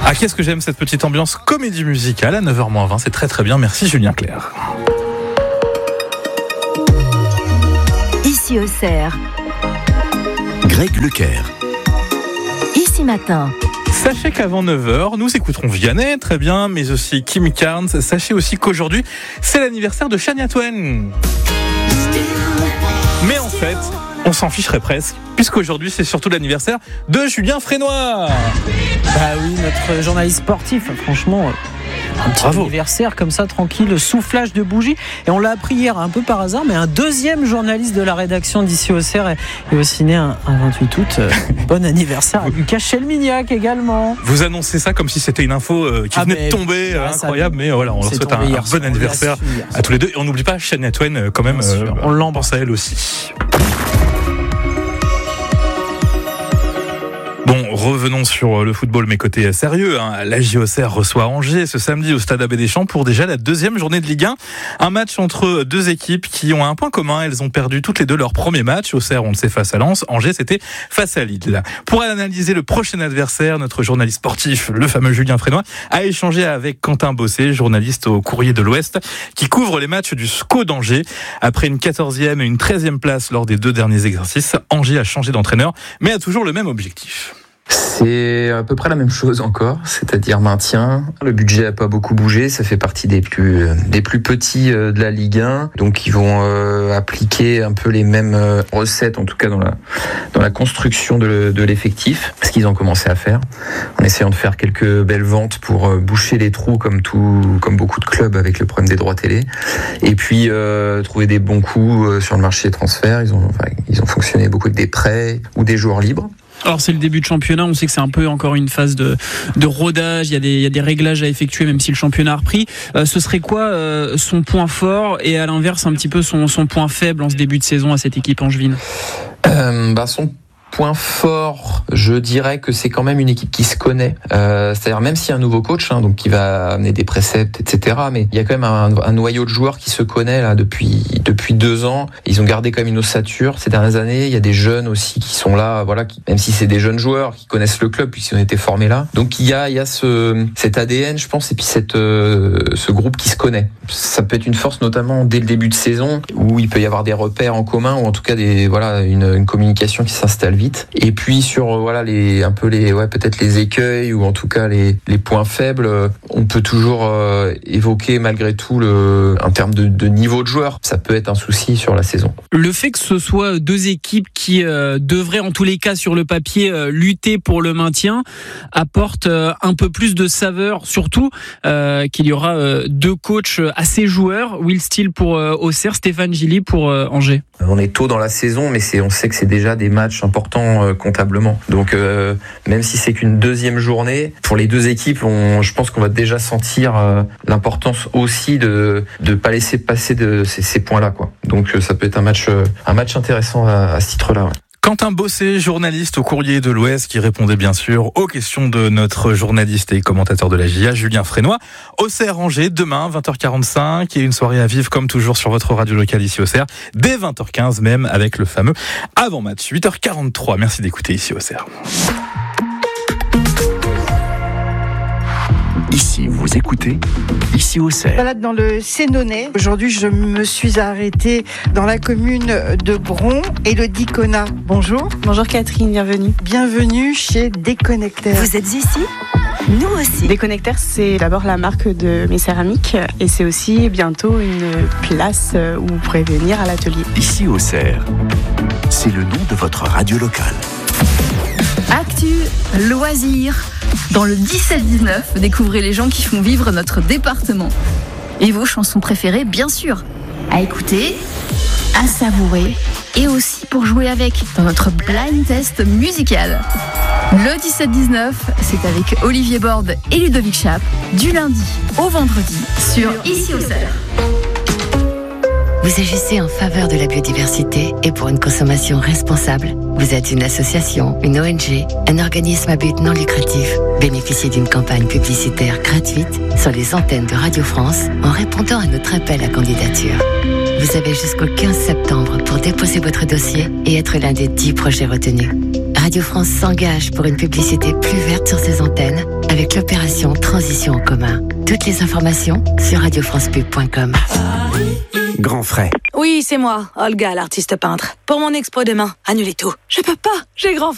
Ah, qu'est-ce que j'aime cette petite ambiance comédie musicale à 9h-20, c'est très très bien, merci Julien Clerc. Ici Auxerre, Greg Leclerc. Ici Matin. Sachez qu'avant 9h, nous écouterons Vianney, très bien, mais aussi Kim Carnes. Sachez aussi qu'aujourd'hui, c'est l'anniversaire de Shania Twain. Mais en fait, on s'en ficherait presque, puisqu'aujourd'hui, c'est surtout l'anniversaire de Julien Frénois. Bah oui, notre journaliste sportif, franchement, un petit anniversaire comme ça, tranquille, soufflage de bougies. Et on l'a appris hier un peu par hasard, mais un deuxième journaliste de la rédaction d'Ici Auxerre est aussi né un 28 août. Bon anniversaire à Lucas Chelmignac également. Vous annoncez ça comme si c'était une info qui venait de tomber, incroyable, mais voilà, on leur souhaite un bon anniversaire à tous les deux. Et on n'oublie pas Shania Twain quand même, on l'embrasse à elle aussi. Bon, revenons sur le football, mais côté sérieux. La Auxerre reçoit Angers ce samedi au stade Abbé Deschamps pour déjà la deuxième journée de Ligue 1. Un match entre deux équipes qui ont un point commun. Elles ont perdu toutes les deux leur premier match. Auxerre, on le sait, face à Lens. Angers, c'était face à Lille. Pour analyser le prochain adversaire, notre journaliste sportif, le fameux Julien Frénois, a échangé avec Quentin Bossé, journaliste au Courrier de l'Ouest, qui couvre les matchs du SCO d'Angers. Après une 14e et une 13e place lors des deux derniers exercices, Angers a changé d'entraîneur, mais a toujours le même objectif. C'est à peu près la même chose encore, c'est-à-dire maintien. Le budget n'a pas beaucoup bougé, ça fait partie des plus petits de la Ligue 1. Donc ils vont appliquer un peu les mêmes recettes, en tout cas dans la construction de l'effectif, ce qu'ils ont commencé à faire, en essayant de faire quelques belles ventes pour boucher les trous comme beaucoup de clubs avec le problème des droits télé. Et puis trouver des bons coups sur le marché des transferts. Ils ont fonctionné beaucoup avec des prêts ou des joueurs libres. Alors c'est le début de championnat, on sait que c'est un peu encore une phase de rodage, il y a des réglages à effectuer même si le championnat a repris. Ce serait quoi son point fort et à l'inverse un petit peu son point faible en ce début de saison à cette équipe angevine ? Son point fort, je dirais que c'est quand même une équipe qui se connaît. C'est-à-dire même s'il y a un nouveau coach, donc qui va amener des préceptes, etc. Mais il y a quand même un noyau de joueurs qui se connaît là depuis 2 ans. Ils ont gardé quand même une ossature ces dernières années. Il y a des jeunes aussi qui sont là, voilà, même si c'est des jeunes joueurs qui connaissent le club puisqu'ils ont été formés là. Donc il y a cet ADN, je pense, et puis ce groupe qui se connaît. Ça peut être une force notamment dès le début de saison où il peut y avoir des repères en commun ou en tout cas une communication qui s'installe vite. Et puis sur peut-être les écueils ou en tout cas les points faibles, on peut toujours évoquer malgré tout en termes de niveau de joueur, ça peut être un souci sur la saison. Le fait que ce soit deux équipes qui devraient en tous les cas sur le papier lutter pour le maintien apporte un peu plus de saveur, surtout qu'il y aura deux coachs assez joueurs, Will Steele pour Auxerre, Stéphane Gilly pour Angers. On est tôt dans la saison, mais on sait que c'est déjà des matchs importants comptablement. Donc même si c'est qu'une deuxième journée, pour les deux équipes, je pense qu'on va déjà sentir l'importance aussi de pas laisser passer ces points-là, quoi. Donc ça peut être un match intéressant à ce titre-là. Ouais. Quentin Bossé, journaliste au Courrier de l'Ouest, qui répondait bien sûr aux questions de notre journaliste et commentateur de la JA, Julien Frénois. Auxerre Angers, demain, 20h45, et une soirée à vivre comme toujours sur votre radio locale ici Auxerre, dès 20h15 même, avec le fameux avant-match. 8h43, merci d'écouter ici Auxerre. Ici, vous écoutez Ici Auxerre. Balade dans le Sénonais. Aujourd'hui, je me suis arrêtée dans la commune de Bron, Élodie Cona. Bonjour. Bonjour Catherine, bienvenue. Bienvenue chez Déconnecteur. Vous êtes ici ? Nous aussi. Déconnecteur, c'est d'abord la marque de mes céramiques et c'est aussi bientôt une place où vous pourrez venir à l'atelier. Ici Auxerre, c'est le nom de votre radio locale. Actu, loisirs. Dans le 17-19, découvrez les gens qui font vivre notre département. Et vos chansons préférées, bien sûr. À écouter, à savourer et aussi pour jouer avec dans notre blind test musical. Le 17-19, c'est avec Olivier Borde et Ludovic Chap, du lundi au vendredi sur Ici Auxerre. Vous agissez en faveur de la biodiversité et pour une consommation responsable. Vous êtes une association, une ONG, un organisme à but non lucratif. Bénéficiez d'une campagne publicitaire gratuite sur les antennes de Radio France en répondant à notre appel à candidature. Vous avez jusqu'au 15 septembre pour déposer votre dossier et être l'un des 10 projets retenus. Radio France s'engage pour une publicité plus verte sur ses antennes avec l'opération Transition en commun. Toutes les informations sur radiofrancepub.com. Grand frais. Oui, c'est moi, Olga, l'artiste peintre. Pour mon expo demain, annulez tout. Je peux pas, j'ai grand